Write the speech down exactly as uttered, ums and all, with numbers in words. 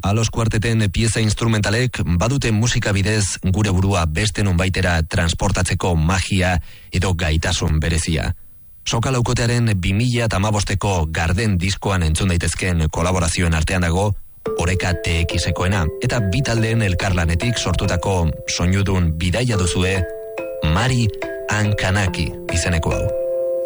Alos kuarteten pieza instrumentalek badute musika bidez gure burua beste nonbaitera transportatzeko magia edo gaitasun berezia. Soka laukotearen bi mila hamabosteko Garden diskoan entzun daitezken kolaborazioen artean dago Oreka T X-ekoena eta bi taldeen elkarlanetik sortutako soinudun bidaia duzue Mari Ankanaki izeneko hau.